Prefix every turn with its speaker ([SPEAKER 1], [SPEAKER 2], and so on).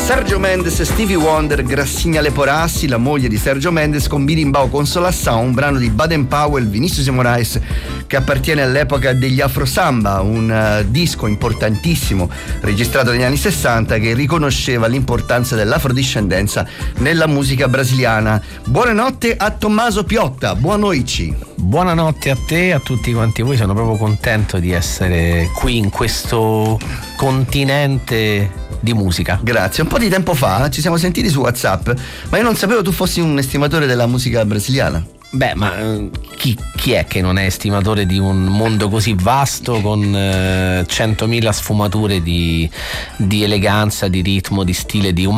[SPEAKER 1] Sergio Mendes e Stevie Wonder, Grassigna Leporassi, la moglie di Sergio Mendes, con Birimbao Consolação, un brano di Baden Powell, Vinicius de Moraes, che appartiene all'epoca degli Afro Samba, un disco importantissimo registrato negli anni 60 che riconosceva l'importanza dell'afrodiscendenza nella musica brasiliana. Buonanotte a Tommaso Piotta, buonoici.
[SPEAKER 2] Buonanotte a te e a tutti quanti voi, sono proprio contento di essere qui in questo continente di musica.
[SPEAKER 1] Grazie. Un po' di tempo fa ci siamo sentiti su WhatsApp, ma io non sapevo tu fossi un estimatore della musica brasiliana.
[SPEAKER 2] Beh, ma chi è che non è estimatore di un mondo così vasto, con 100.000 sfumature di eleganza, di ritmo, di stile, di